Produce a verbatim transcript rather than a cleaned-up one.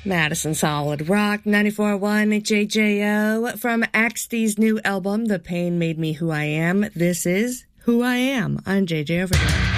Madison Solid Rock, ninety-four point one J J O. From Axt's new album, The Pain Made Me Who I Am, this is Who I Am on J J Overdrive.